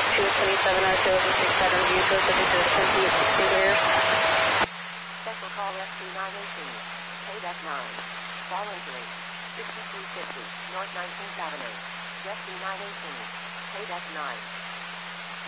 227 Bugle, subject to 20 clear. Special call rescue 918. KDEC 9. Fallen 3. 6350 North 19th Avenue. Rescue 918. KDEC 9.